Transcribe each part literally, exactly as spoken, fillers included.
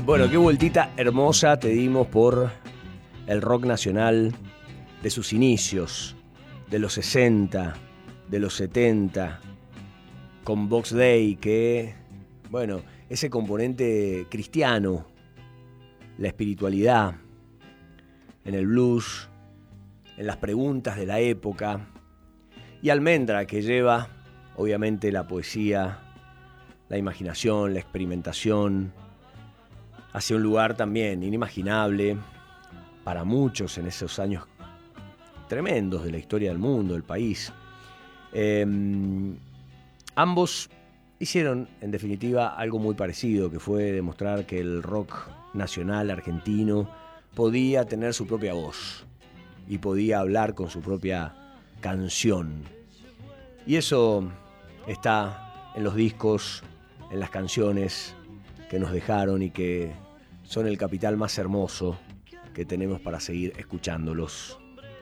Bueno, qué vueltita hermosa te dimos por el rock nacional de sus inicios, de los sesenta, de los setenta, con Box Day, que, bueno, ese componente cristiano, la espiritualidad, en el blues, en las preguntas de la época, y Almendra, que lleva, obviamente, la poesía, la imaginación, la experimentación, hacia un lugar también inimaginable para muchos en esos años tremendos de la historia del mundo, del país. Eh, ambos hicieron, en definitiva, algo muy parecido, que fue demostrar que el rock nacional argentino podía tener su propia voz y podía hablar con su propia canción. Y eso está en los discos, en las canciones que nos dejaron y que son el capital más hermoso que tenemos para seguir escuchándolos.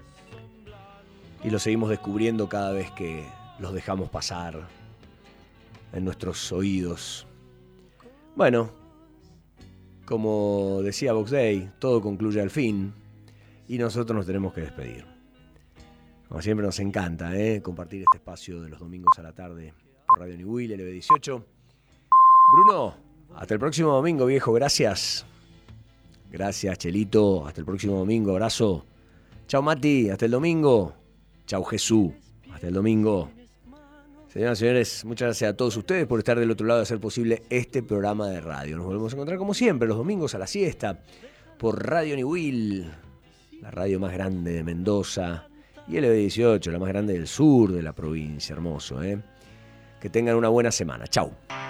Y los seguimos descubriendo cada vez que los dejamos pasar en nuestros oídos. Bueno, como decía Box Day, todo concluye al fin y nosotros nos tenemos que despedir. Como siempre nos encanta ¿eh? compartir este espacio de los domingos a la tarde por Radio Niwil, L B dieciocho. Bruno, hasta el próximo domingo, viejo, gracias. Gracias, Chelito, hasta el próximo domingo, abrazo. Chao, Mati, hasta el domingo. Chao, Jesús, hasta el domingo. Señoras y señores, muchas gracias a todos ustedes por estar del otro lado y hacer posible este programa de radio. Nos volvemos a encontrar como siempre los domingos a la siesta por Radio Niwil, la radio más grande de Mendoza, y L B dieciocho, la más grande del sur de la provincia. Hermoso, ¿eh? Que tengan una buena semana. Chau.